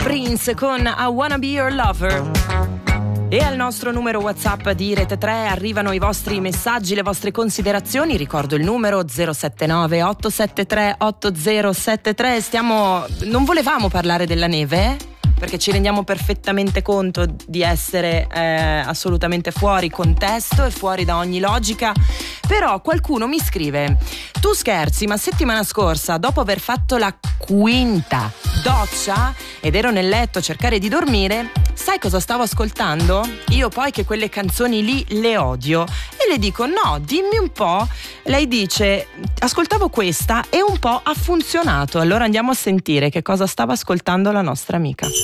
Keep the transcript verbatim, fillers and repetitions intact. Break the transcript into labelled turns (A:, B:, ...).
A: Prince con I Wanna Be Your Lover. E al nostro numero WhatsApp di Rete tre arrivano i vostri messaggi, le vostre considerazioni. Ricordo il numero zero sette nove otto sette tre otto zero sette tre. Stiamo non volevamo parlare della neve, perché ci rendiamo perfettamente conto di essere eh, assolutamente fuori contesto e fuori da ogni logica. Però qualcuno mi scrive: tu scherzi, ma settimana scorsa, dopo aver fatto la quinta doccia ed ero nel letto a cercare di dormire, sai cosa stavo ascoltando? Io poi che quelle canzoni lì le odio. E le dico: no, dimmi un po'. Lei dice: ascoltavo questa e un po' ha funzionato. Allora andiamo a sentire che cosa stava ascoltando la nostra amica.